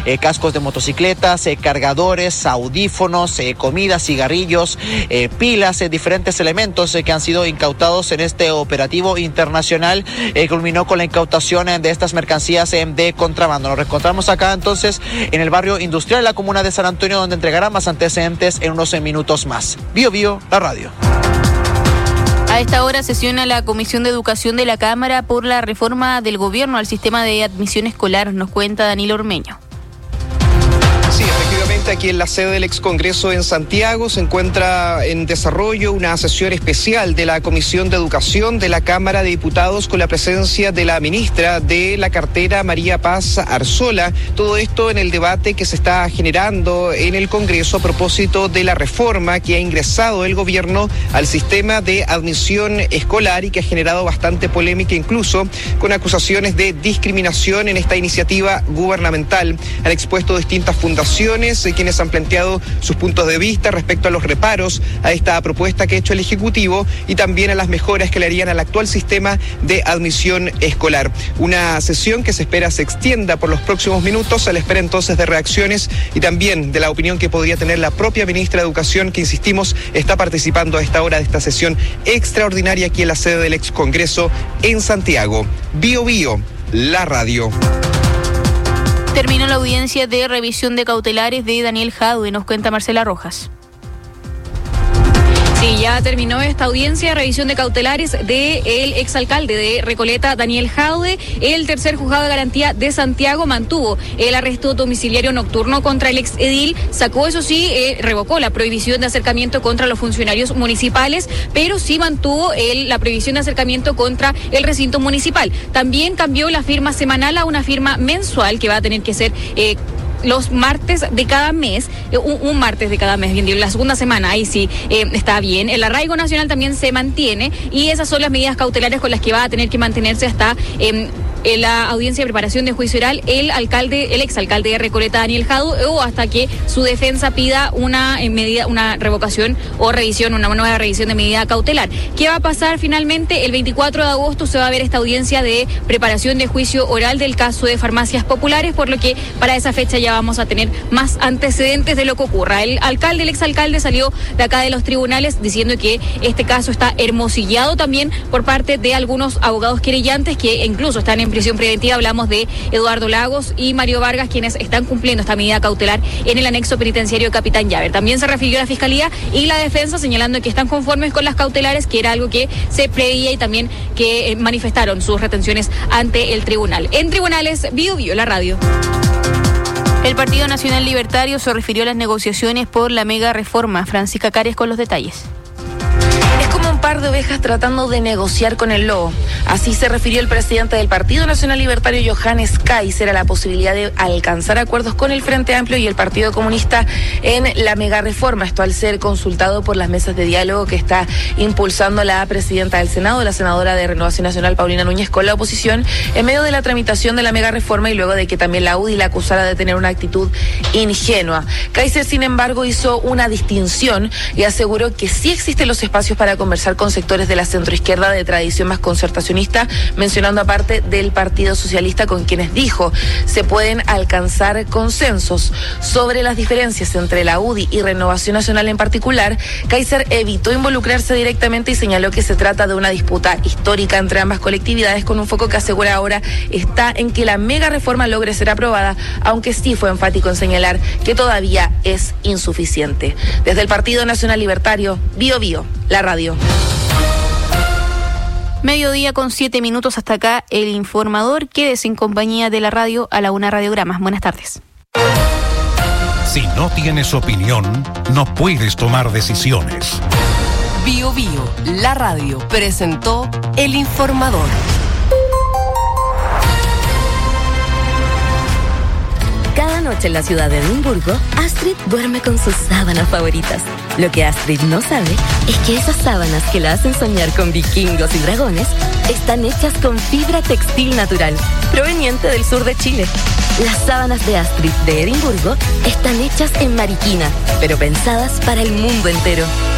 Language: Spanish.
cascos de motocicletas, cargadores, audífonos, comida, cigarrillos, pilas, diferentes elementos que han sido incautados en este operativo internacional. Culminó con la incautación de estas mercancías de contrabando. Nos reencontramos acá entonces en el barrio industrial de la comuna de San Antonio, donde entregarán más antecedentes en unos minutos más. Bio Bio, la radio. A esta hora sesiona la Comisión de Educación de la Cámara por la reforma del gobierno al sistema de admisión escolar, nos cuenta Danilo Ormeño. Sí, efectivamente, aquí en la sede del Excongreso en Santiago se encuentra en desarrollo una sesión especial de la Comisión de Educación de la Cámara de Diputados con la presencia de la ministra de la cartera, María Paz Arzola. Todo esto en el debate que se está generando en el Congreso a propósito de la reforma que ha ingresado el gobierno al sistema de admisión escolar y que ha generado bastante polémica, incluso con acusaciones de discriminación en esta iniciativa gubernamental. Han expuesto distintas fundaciones quienes han planteado sus puntos de vista respecto a los reparos a esta propuesta que ha hecho el Ejecutivo y también a las mejoras que le harían al actual sistema de admisión escolar. Una sesión que se espera se extienda por los próximos minutos, a la espera entonces de reacciones y también de la opinión que podría tener la propia ministra de Educación, que insistimos está participando a esta hora de esta sesión extraordinaria aquí en la sede del Excongreso en Santiago. Bio Bio, la radio. Terminó la audiencia de revisión de cautelares de Daniel Jadwe, nos cuenta Marcela Rojas. Sí, ya terminó esta audiencia de revisión de cautelares del exalcalde de Recoleta, Daniel Jadwe. El tercer juzgado de garantía de Santiago mantuvo el arresto domiciliario nocturno contra el exedil. Sacó, eso sí, revocó la prohibición de acercamiento contra los funcionarios municipales, pero sí mantuvo la prohibición de acercamiento contra el recinto municipal. También cambió la firma semanal a una firma mensual que va a tener que ser los martes de cada mes, un martes de cada mes, bien digo, la segunda semana, ahí sí está bien. El arraigo nacional también se mantiene y esas son las medidas cautelares con las que va a tener que mantenerse hasta en la audiencia de preparación de juicio oral el exalcalde de Recoleta, Daniel Jadwe, o hasta que su defensa pida una revocación o revisión, una nueva revisión de medida cautelar. ¿Qué va a pasar finalmente? El 24 de agosto se va a ver esta audiencia de preparación de juicio oral del caso de farmacias populares, por lo que para esa fecha ya vamos a tener más antecedentes de lo que ocurra. El exalcalde salió de acá de los tribunales diciendo que este caso está hermosillado también por parte de algunos abogados querellantes que incluso están en prisión preventiva. Hablamos de Eduardo Lagos y Mario Vargas, quienes están cumpliendo esta medida cautelar en el anexo penitenciario de Capitán Llaver. También se refirió a la Fiscalía y la Defensa señalando que están conformes con las cautelares, que era algo que se preveía, y también que manifestaron sus retenciones ante el tribunal. En tribunales, Bio Bio, la radio. El Partido Nacional Libertario se refirió a las negociaciones por la mega reforma. Francisca Cares con los detalles. Es como un par de ovejas tratando de negociar con el lobo. Así se refirió el presidente del Partido Nacional Libertario, Johannes Kaiser, a la posibilidad de alcanzar acuerdos con el Frente Amplio y el Partido Comunista en la mega reforma. Esto al ser consultado por las mesas de diálogo que está impulsando la presidenta del Senado, la senadora de Renovación Nacional, Paulina Núñez, con la oposición, en medio de la tramitación de la mega reforma y luego de que también la UDI la acusara de tener una actitud ingenua. Kaiser, sin embargo, hizo una distinción y aseguró que sí existen los espacios para conversar con sectores de la centroizquierda de tradición más concertacionista, mencionando aparte del Partido Socialista, con quienes dijo se pueden alcanzar consensos. Sobre las diferencias entre la UDI y Renovación Nacional en particular, Kaiser evitó involucrarse directamente y señaló que se trata de una disputa histórica entre ambas colectividades, con un foco que asegura ahora está en que la mega reforma logre ser aprobada, aunque sí fue enfático en señalar que todavía es insuficiente. Desde el Partido Nacional Libertario, Bio Bio, la radio. 12:07 hasta acá el informador. Quédese en compañía de la radio a la una Radiogramas. Buenas tardes. Si no tienes opinión, no puedes tomar decisiones. Bio Bio, la radio, presentó el informador. Cada noche en la ciudad de Edimburgo, Astrid duerme con sus sábanas favoritas. Lo que Astrid no sabe es que esas sábanas que la hacen soñar con vikingos y dragones están hechas con fibra textil natural, proveniente del sur de Chile. Las sábanas de Astrid de Edimburgo están hechas en Mariquina, pero pensadas para el mundo entero.